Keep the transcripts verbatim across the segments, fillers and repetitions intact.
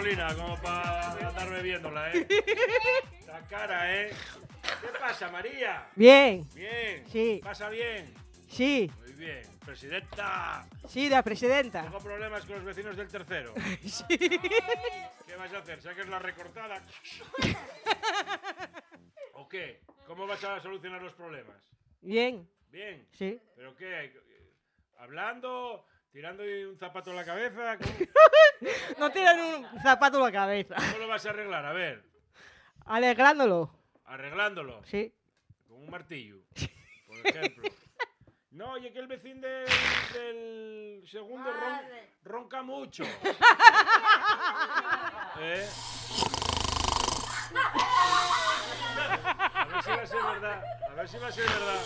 Como para andar bebiéndola, ¿eh? La cara, ¿eh? ¿Qué pasa, María? Bien. Bien. Sí. ¿Pasa bien? Sí. Muy bien. Presidenta. Sí, la presidenta. Tengo problemas con los vecinos del tercero. Sí. ¿Qué vas a hacer? ¿Saques la recortada? ¿O qué? ¿Cómo vas a solucionar los problemas? Bien. Bien. Sí. ¿Pero qué? ¿Hablando? ¿Tirando un zapato en la cabeza? ¿Cómo, No tiran un zapato en la cabeza. ¿Cómo lo vas a arreglar? A ver. Alegrándolo. Arreglándolo. Sí. Con un martillo, por ejemplo. No, oye, que el vecino del, del segundo ron, ronca mucho. ¿Eh? A ver si va a ser verdad. A ver si va a ser verdad.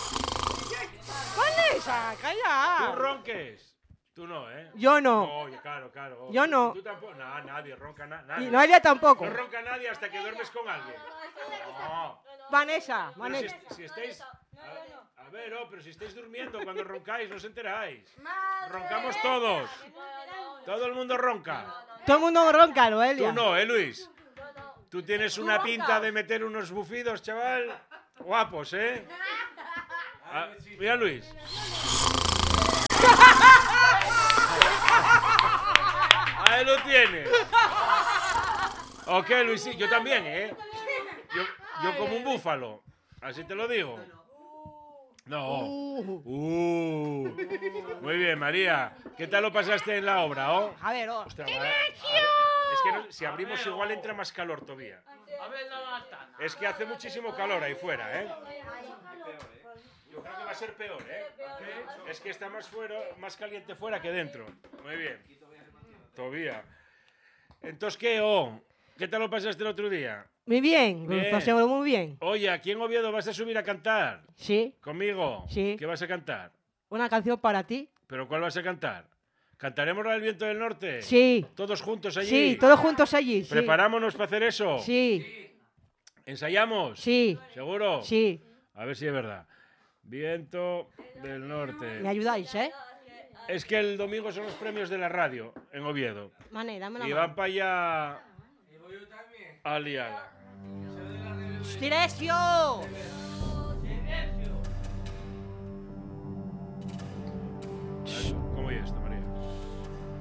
¡Vanessa, calla! ¿Tú ronques? Tú no, ¿eh? Yo no. No, oye, claro, claro. Yo no. ¿Y tú tampoco? No, nadie ronca. Na nadie. Y Noelia tampoco. No ronca nadie hasta que duermes con alguien. No. Vanessa, Pero Vanessa. si, si estáis... A, a ver, oh, pero si estáis durmiendo cuando roncáis, no os enteráis. Roncamos todos. Todo el mundo ronca. Todo el mundo ronca, Noelia. Tú no, ¿eh, Luis? Tú tienes una pinta de meter unos bufidos, chaval. Guapos, ¿eh? Ah, mira, Luis. Ahí lo tienes. Ok, Luis, sí, yo también, ¿eh? Yo, yo como un búfalo. Así te lo digo. No. Uh. Muy bien, María. ¿Qué tal lo pasaste en la obra, oh? A ver, oh. Ostras, vale. Es que no, si abrimos igual entra más calor todavía. Es que hace muchísimo calor ahí fuera, ¿eh? Yo creo que va a ser peor, ¿eh? Es que está más fuera, más caliente fuera que dentro. Muy bien. Todavía. Entonces, ¿qué, oh? ¿Qué tal lo pasaste el otro día? Muy bien, Bien. pasémoslo muy bien. Oye, aquí en Oviedo vas a subir a cantar. Sí. ¿Conmigo? Sí. ¿Qué vas a cantar? Una canción para ti. ¿Pero cuál vas a cantar? ¿Cantaremos la del viento del norte? Sí. ¿Todos juntos allí? Sí, todos juntos allí. Sí. ¿Preparámonos para hacer eso? Sí. ¿Ensayamos? Sí. ¿Seguro? Sí. A ver si es verdad. Viento del norte. Me ayudáis, ¿eh? Es que el domingo son los premios de la radio en Oviedo. Mané, dame la Y mano. van para allá a liarla. ¡Silencio!